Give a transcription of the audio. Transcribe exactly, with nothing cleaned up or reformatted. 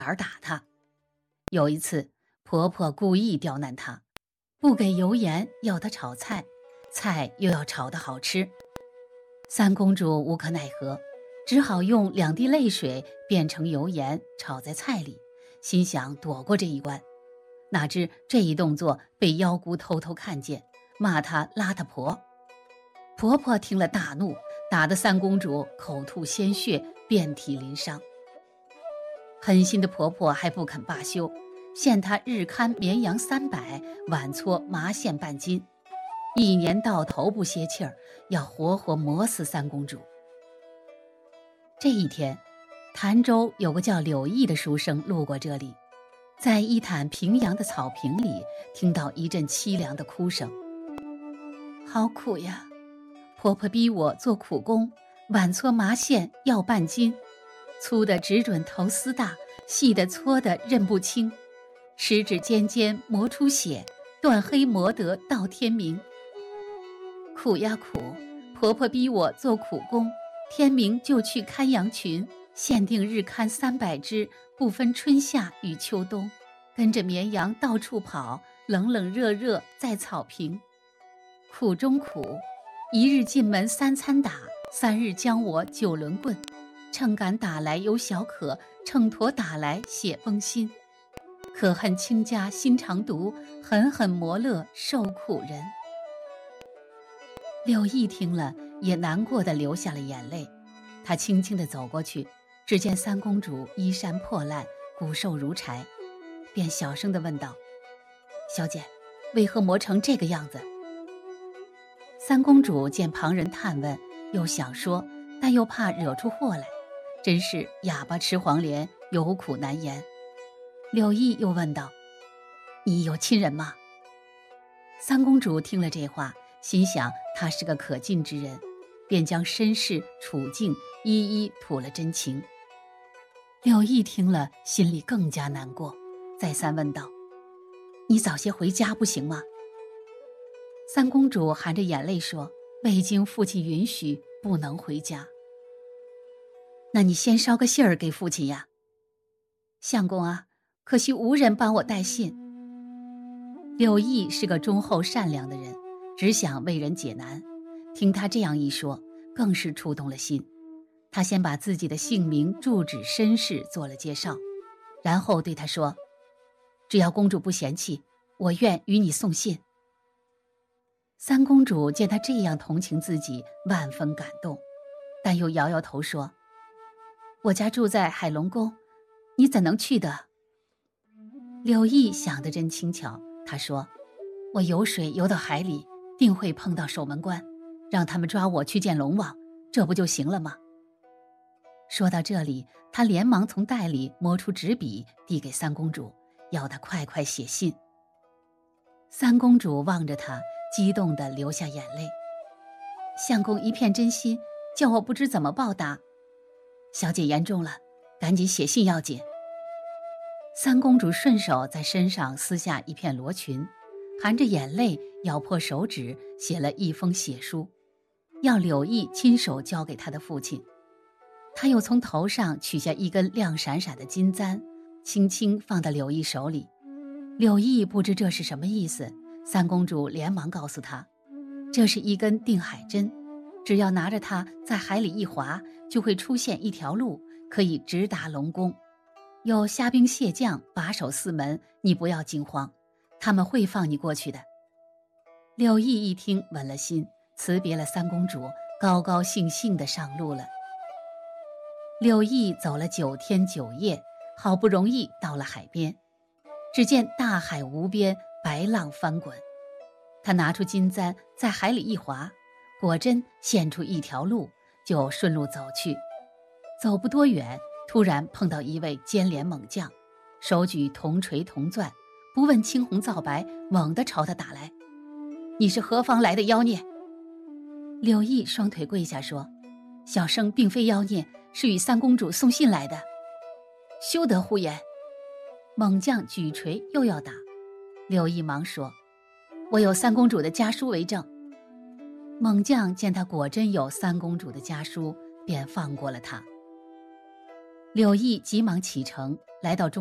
儿打她。有一次，婆婆故意刁难她，不给油盐，要她炒菜，菜又要炒得好吃。三公主无可奈何，只好用两滴泪水变成油盐炒在菜里，心想躲过这一关。哪知这一动作被妖姑偷偷看见，骂她邋遢婆。婆婆听了大怒，打得三公主口吐鲜血，遍体鳞伤。狠心的婆婆还不肯罢休，限她日看绵羊三百，晚搓麻线半斤，一年到头不歇气儿，要活活磨死三公主。这一天，潭州有个叫柳毅的书生路过这里，在一潭平阳的草坪里，听到一阵凄凉的哭声。好苦呀，婆婆逼我做苦工，晚搓麻线要半斤，粗的只准头丝大，细的搓的认不清，十指尖尖磨出血，断黑磨得到天明。苦呀苦，婆婆逼我做苦工，天明就去看羊群，限定日看三百只，不分春夏与秋冬，跟着绵羊到处跑，冷冷热热在草坪。苦中苦，一日进门三餐打，三日将我九轮棍，秤杆打来有小可，秤砣打来血崩心。可恨亲家心肠毒，狠狠磨乐受苦人。柳毅听了也难过的流下了眼泪，他轻轻地走过去，只见三公主衣衫破烂，骨瘦如柴，便小声地问道：小姐，为何磨成这个样子？三公主见旁人探问，又想说，但又怕惹出祸来，真是哑巴吃黄连，有苦难言。柳毅又问道：你有亲人吗？三公主听了这话，心想他是个可敬之人，便将身世处境一一吐了真情。柳毅听了心里更加难过，再三问道：你早些回家不行吗？三公主含着眼泪说：未经父亲允许，不能回家。那你先捎个信儿给父亲呀。相公啊，可惜无人帮我带信。柳毅是个忠厚善良的人，只想为人解难，听他这样一说，更是触动了心。他先把自己的姓名、住址、身世做了介绍，然后对他说：只要公主不嫌弃，我愿与你送信。三公主见他这样同情自己，万分感动，但又摇摇头说：我家住在海龙宫，你怎能去的？柳毅想得真轻巧，他说：我游水游到海里，定会碰到守门官，让他们抓我去见龙王，这不就行了吗？说到这里，他连忙从袋里摸出纸笔，递给三公主，要她快快写信。三公主望着他，激动地流下眼泪。相公一片真心，叫我不知怎么报答。小姐言重了，赶紧写信要紧。三公主顺手在身上撕下一片罗裙，含着眼泪咬破手指，写了一封血书，要柳毅亲手交给他的父亲。他又从头上取下一根亮闪闪的金簪，轻轻放到柳毅手里。柳毅不知这是什么意思，三公主连忙告诉他，这是一根定海针，只要拿着它在海里一划，就会出现一条路，可以直达龙宫。有虾兵蟹将把守四门，你不要惊慌，他们会放你过去的。柳毅一听，稳了心，辞别了三公主，高高兴兴地上路了。柳毅走了九天九夜，好不容易到了海边，只见大海无边，白浪翻滚。他拿出金簪，在海里一划，果真现出一条路，就顺路走去。走不多远，突然碰到一位尖脸猛将，手举铜锤铜钻，不问青红皂白，猛地朝他打来。你是何方来的妖孽？柳毅双腿跪下说：小生并非妖孽，是与三公主送信来的。休得胡言！猛将举锤又要打，柳毅忙说：我有三公主的家书为证。猛将见他果真有三公主的家书，便放过了他。 柳毅急忙启程，来到中